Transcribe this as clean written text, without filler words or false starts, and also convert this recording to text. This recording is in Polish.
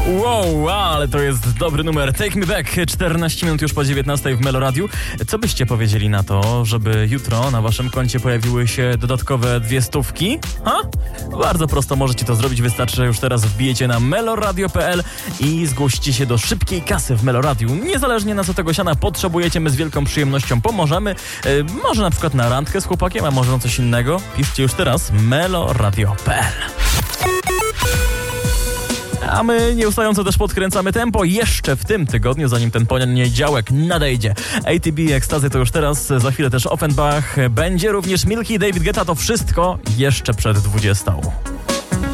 Wow, ale to jest dobry numer. Take Me Back, 14 minut już po 19 w Meloradiu. Co byście powiedzieli na to, żeby jutro na waszym koncie pojawiły się dodatkowe 200? Ha? Bardzo prosto możecie to zrobić. Wystarczy, że już teraz wbijecie na meloradio.pl i zgłosicie się do szybkiej kasy w Meloradiu. Niezależnie na co tego siana potrzebujecie, my z wielką przyjemnością pomożemy. Może na przykład na randkę z chłopakiem, a może na coś innego. Piszcie już teraz meloradio.pl. A my nieustająco też podkręcamy tempo jeszcze w tym tygodniu, zanim ten poniedziałek nadejdzie. ATB i Ekstazy to już teraz, za chwilę też Offenbach, będzie również Milky, David Guetta, to wszystko jeszcze przed 20.